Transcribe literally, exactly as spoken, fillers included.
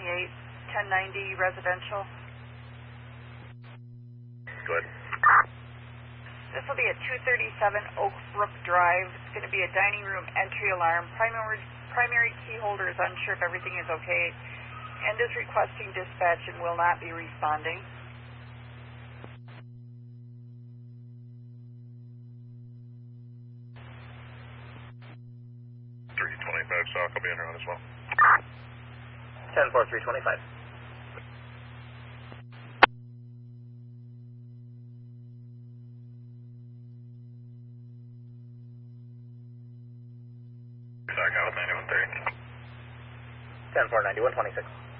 eight, ten ninety residential. Go ahead. This will be at two thirty-seven Oak Brook Drive. It's going to be a dining room entry alarm. Primary, primary key holder is unsure if everything is okay and is requesting dispatch and will not be responding. three twenty-five South, I'll be in around as well. ten four, three twenty-five. Back out with ninety-one thirty. ten four, ninety-one twenty-six.